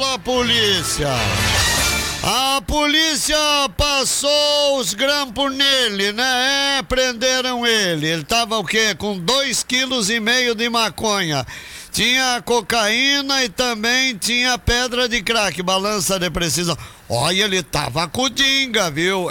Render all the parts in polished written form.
a polícia. A polícia passou os grampos nele, né? Prenderam ele. Ele tava o quê? Com 2,5 kg de maconha. Tinha cocaína e também tinha pedra de crack, balança de precisão. Olha, ele tava com dinga, viu?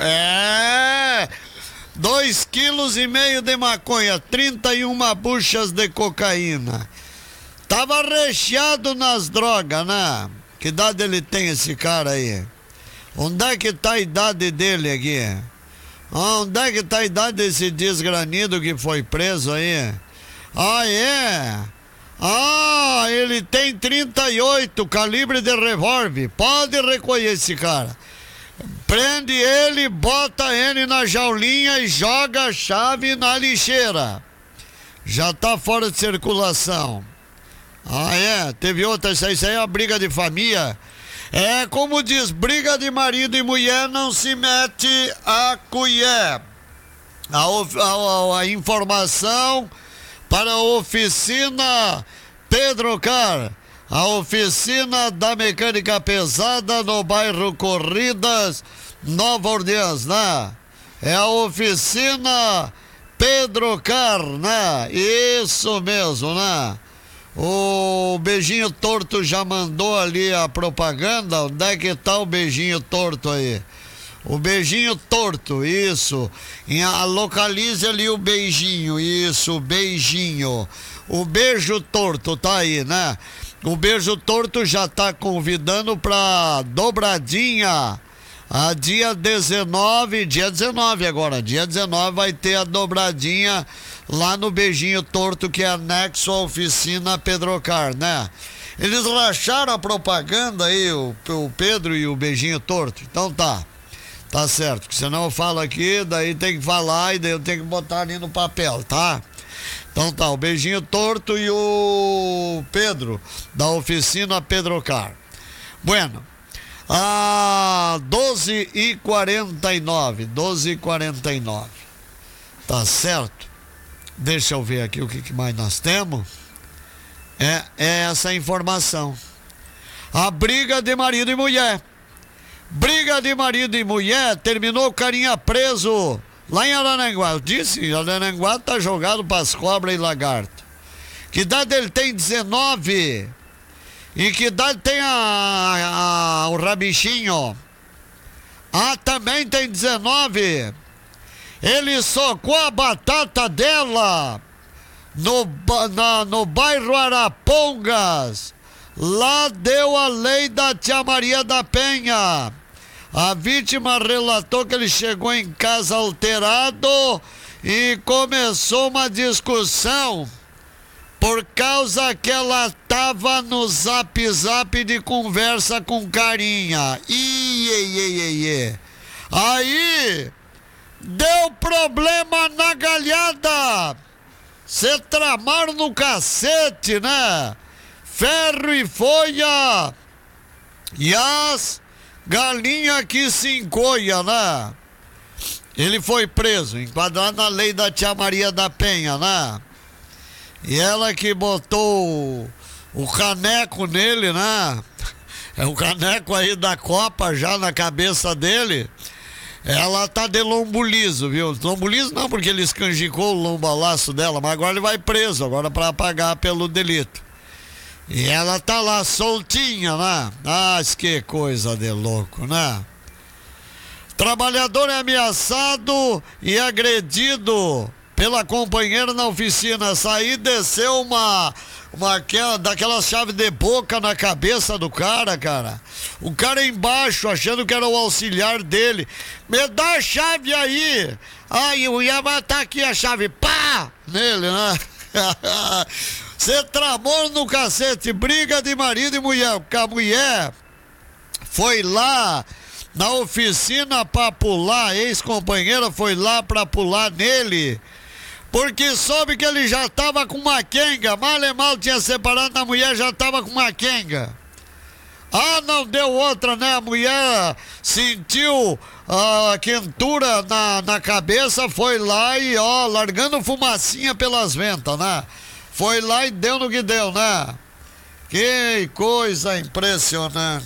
2,5 kg de maconha, 31 buchas de cocaína. Tava recheado nas drogas, né? Que idade ele tem, esse cara aí? Onde é que tá a idade dele aqui? Onde é que tá a idade desse desgranido que foi preso aí? Ah, é? Ah, ele tem 38, calibre de revólver. Pode recolher esse cara. Prende ele, bota ele na jaulinha e joga a chave na lixeira. Já tá fora de circulação. Ah, é? Teve outra, isso aí é uma briga de família. É como diz, briga de marido e mulher não se mete a colher. A informação para a oficina Pedro Car, a oficina da mecânica pesada no bairro Corridas, Nova Orleans, né? É a oficina Pedro Car, né? Isso mesmo, né? O Beijinho Torto já mandou ali a propaganda. Onde é que tá o Beijinho Torto aí? O Beijinho Torto, isso. Localize ali o beijinho, isso, o beijinho. O Beijo Torto tá aí, né? O Beijo Torto já tá convidando pra dobradinha. Dia 19 agora, dia 19 vai ter a dobradinha lá no Beijinho Torto, que é anexo à oficina Pedro Car, né? Eles racharam a propaganda aí, o Pedro e o Beijinho Torto. Então tá certo, porque senão eu falo aqui, daí tem que falar e daí eu tenho que botar ali no papel, tá? Então tá, o Beijinho Torto e o Pedro, da oficina Pedro Car. Bueno, 12h49, tá certo? Deixa eu ver aqui o que mais nós temos. É essa informação. A briga de marido e mulher. Briga de marido e mulher, terminou o carinha preso lá em Araranguá. Eu disse, Araranguá tá jogado pras cobras e lagarto. Que idade ele tem? 19. E que idade tem o rabichinho? Ah, também tem 19. Ele socou a batata dela no bairro Arapongas. Lá deu a lei da Tia Maria da Penha. A vítima relatou que ele chegou em casa alterado e começou uma discussão por causa que ela tava no zap de conversa com carinha. Aí deu problema na galhada. Cê tramaram no cacete, né? Ferro e folha. E as galinhas que se encoia, né? Ele foi preso, enquadrado na lei da Tia Maria da Penha, né? E ela que botou o caneco nele, né? É o caneco aí da Copa já na cabeça dele. Ela tá de lombulizo, viu? Lombulizo não, porque ele escanjicou o lombalaço dela, mas agora ele vai preso, agora para pagar pelo delito. E ela tá lá soltinha, né? Ah, que coisa de louco, né? Trabalhador é ameaçado e agredido pela companheira na oficina. Saí, desceu daquela chave de boca na cabeça do cara. O cara embaixo, achando que era o auxiliar dele. Me dá a chave aí. Aí eu ia matar aqui a chave. Pá! Nele, né? Você tramou no cacete. Briga de marido e mulher. Porque a mulher foi lá na oficina pra pular. A ex-companheira foi lá pra pular nele. Porque soube que ele já tava com uma quenga. Mal e mal tinha separado da mulher, já tava com uma quenga. Ah, não deu outra, né? A mulher sentiu a quentura na cabeça, foi lá e, ó, largando fumacinha pelas ventas, né? Foi lá e deu no que deu, né? Que coisa impressionante.